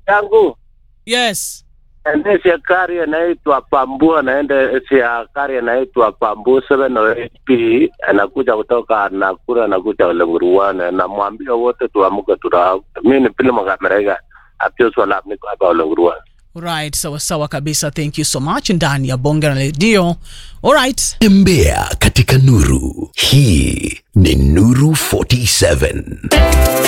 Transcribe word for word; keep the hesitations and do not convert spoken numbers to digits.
yangu. Yes. Ende si kari anaitwa Pambu, anaenda si kari anaitwa Pambu seven oh eight P, anakuja kutoka Nakuru, anakuja Olenguruan, na mwambie wote tuamke turauke. Mimi ni pili mkamerega apio swala niko hapa Olenguruan. Alright, sawa sawa kabisa. Thank you so much. Ndani ya Bonge la Radio. Alright. Tembea katika nuru. Hii ni Nuru forty-seven.